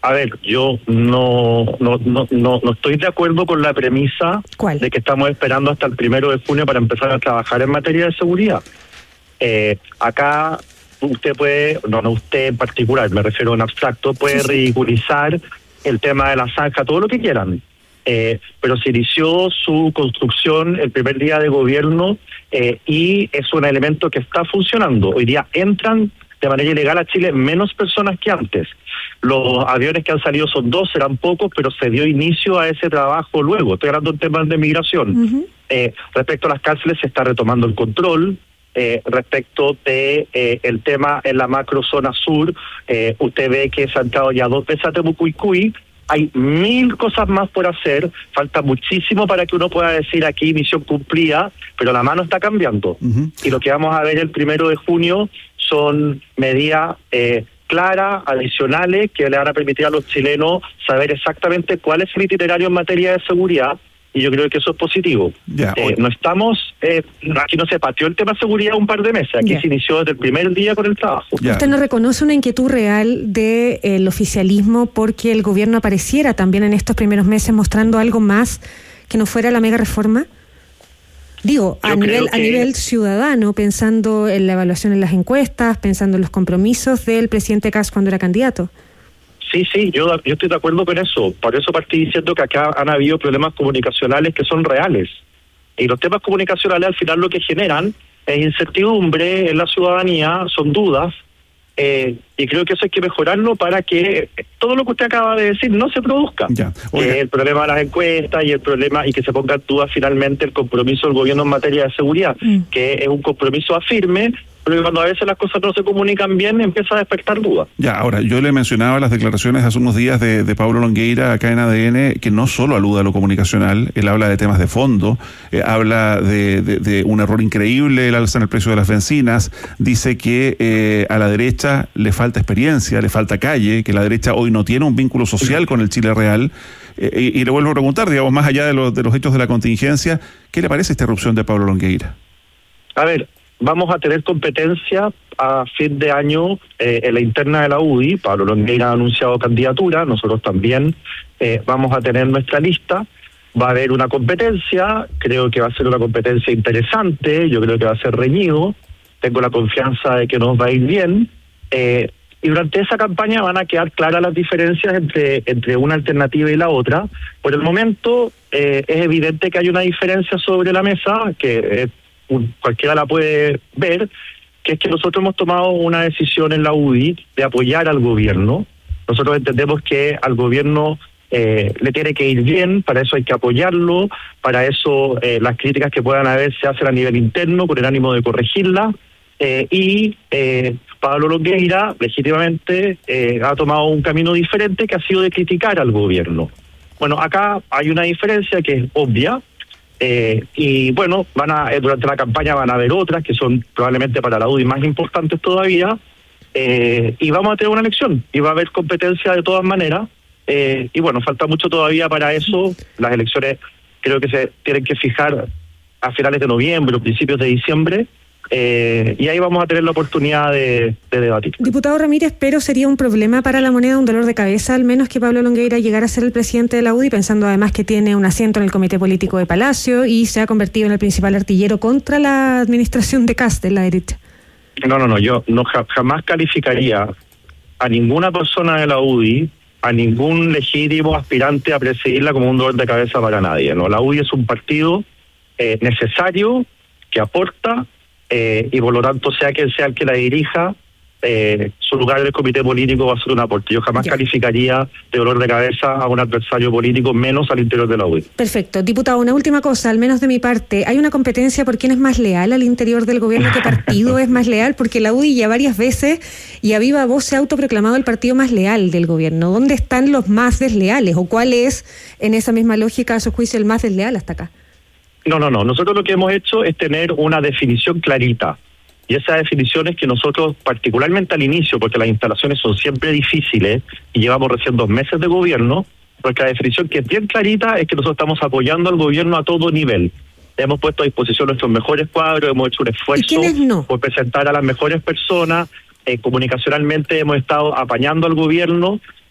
A ver, yo no estoy de acuerdo con la premisa. ¿Cuál? De que estamos esperando hasta el 1 de junio para empezar a trabajar en materia de seguridad. Acá usted puede, no usted en particular, me refiero en abstracto, puede ridiculizar el tema de la zanja, todo lo que quieran. Pero se inició su construcción el primer día de gobierno y es un elemento que está funcionando. Hoy día entran de manera ilegal a Chile menos personas que antes. Los aviones que han salido son 2, serán pocos, pero se dio inicio a ese trabajo luego. Estoy hablando en temas de migración. Respecto a las cárceles se está retomando el control. Respecto de el tema en la macrozona sur, usted ve que se han entrado ya 2 veces a Temucuicui. Hay 1000 cosas más por hacer, falta muchísimo para que uno pueda decir aquí misión cumplida, pero la mano está cambiando. Y lo que vamos a ver el 1 de junio son medidas claras, adicionales, que le van a permitir a los chilenos saber exactamente cuál es el itinerario en materia de seguridad, y yo creo que eso es positivo. No estamos, aquí no se pateó el tema de seguridad un par de meses, aquí se inició desde el primer día con el trabajo. ¿Usted no reconoce una inquietud real del oficialismo porque el gobierno apareciera también en estos primeros meses mostrando algo más que no fuera la mega reforma? Digo, a nivel ciudadano, pensando en la evaluación en las encuestas, pensando en los compromisos del presidente Kast cuando era candidato. Sí, yo estoy de acuerdo con eso. Por eso partí diciendo que acá han habido problemas comunicacionales que son reales. Y los temas comunicacionales al final lo que generan es incertidumbre en la ciudadanía, son dudas, y creo que eso hay que mejorarlo para que todo lo que usted acaba de decir no se produzca. El problema de las encuestas y el problema, y que se ponga en duda finalmente el compromiso del gobierno en materia de seguridad, que es un compromiso firme, pero cuando a veces las cosas no se comunican bien, empieza a despertar dudas. Ahora, yo le mencionaba las declaraciones hace unos días de Pablo Longueira acá en ADN, que no solo alude a lo comunicacional, él habla de temas de fondo, habla de un error increíble, el alza en el precio de las bencinas, dice que a la derecha le falta experiencia, le falta calle, que la derecha hoy no tiene un vínculo social con el Chile real, y le vuelvo a preguntar, digamos, más allá de los hechos de la contingencia, ¿qué le parece esta irrupción de Pablo Longueira? A ver, vamos a tener competencia a fin de año en la interna de la UDI. Pablo Longueira ha anunciado candidatura, nosotros también vamos a tener nuestra lista. Va a haber una competencia, creo que va a ser una competencia interesante, yo creo que va a ser reñido, tengo la confianza de que nos va a ir bien. Y durante esa campaña van a quedar claras las diferencias entre una alternativa y la otra. Por el momento es evidente que hay una diferencia sobre la mesa, que cualquiera la puede ver, que es que nosotros hemos tomado una decisión en la UDI de apoyar al gobierno. Nosotros entendemos que al gobierno le tiene que ir bien, para eso hay que apoyarlo, para eso las críticas que puedan haber se hacen a nivel interno con el ánimo de corregirlas, y Pablo Longueira legítimamente ha tomado un camino diferente que ha sido de criticar al gobierno. Bueno, acá hay una diferencia que es obvia, y bueno, durante la campaña van a haber otras que son probablemente para la UDI más importantes todavía, y vamos a tener una elección y va a haber competencia de todas maneras, y bueno, falta mucho todavía para eso. Las elecciones creo que se tienen que fijar a finales de noviembre o principios de diciembre, y ahí vamos a tener la oportunidad de debatir. Diputado Ramírez, pero sería un problema para la moneda, un dolor de cabeza, al menos que Pablo Longueira llegara a ser el presidente de la UDI, pensando además que tiene un asiento en el Comité Político de Palacio y se ha convertido en el principal artillero contra la administración de Kast en la derecha. No, yo jamás calificaría a ninguna persona de la UDI, a ningún legítimo aspirante a presidirla como un dolor de cabeza para nadie. No, la UDI es un partido necesario, que aporta, y por lo tanto sea quien sea el que la dirija, su lugar en el comité político va a ser un aporte. Yo jamás calificaría de dolor de cabeza a un adversario político, menos al interior de la UDI. Perfecto. Diputado, una última cosa, al menos de mi parte, ¿hay una competencia por quién es más leal al interior del gobierno? ¿Qué partido es más leal? Porque la UDI ya varias veces y a viva voz se ha autoproclamado el partido más leal del gobierno. ¿Dónde están los más desleales? ¿O cuál es, en esa misma lógica, a su juicio, el más desleal hasta acá? No. Nosotros lo que hemos hecho es tener una definición clarita. Y esa definición es que nosotros, particularmente al inicio, porque las instalaciones son siempre difíciles y llevamos recién 2 meses de gobierno, porque la definición que es bien clarita es que nosotros estamos apoyando al gobierno a todo nivel. Hemos puesto a disposición nuestros mejores cuadros, hemos hecho un esfuerzo por presentar a las mejores personas, comunicacionalmente hemos estado apañando al gobierno,